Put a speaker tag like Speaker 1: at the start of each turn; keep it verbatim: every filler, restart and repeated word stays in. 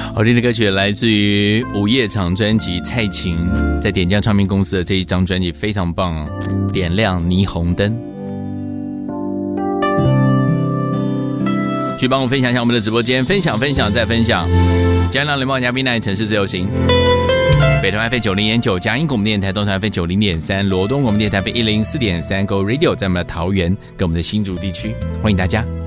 Speaker 1: 好听的歌曲来自于午夜场专辑，蔡琴在点将唱片公司的这一张专辑非常棒，点亮霓虹灯。去帮我分享一下我们的直播间，分享分享再分享。加上联邦嘉宾那城市自由行，北投 F M 九零点九，嘉音广播电台东投 F M 九零点三，罗东广播电台 F M 一零四点三 Go Radio 在我们的桃园跟我们的新竹地区，欢迎大家。